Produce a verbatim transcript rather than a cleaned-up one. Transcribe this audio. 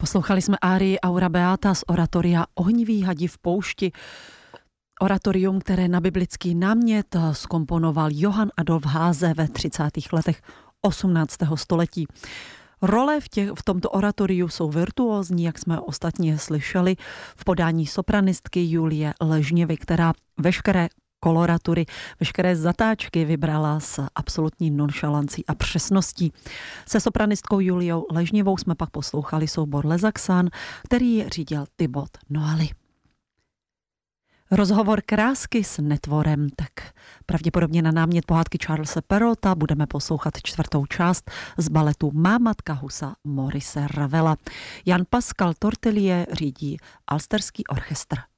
Poslouchali jsme árii Aura Beata z oratoria Ohnivý hadi v poušti. Oratorium, které na biblický námět zkomponoval Johann Adolf Haase ve třicátých letech osmnáctého století. Role v, těch, v tomto oratoriu jsou virtuózní, jak jsme ostatně slyšeli, v podání sopranistky Julie Ležněvy, která veškeré koloratury, veškeré zatáčky vybrala s absolutní nonšalancí a přesností. Se sopranistkou Juliou Ležněvou jsme pak poslouchali soubor Lezaxan, který řídil Tybot Noali. Rozhovor krásky s netvorem, tak pravděpodobně na námět pohádky Charlese Perraulta budeme poslouchat čtvrtou část z baletu Má matka Husa Maurice Ravela. Jan Pascal Tortelier řídí Alsterský orchestr.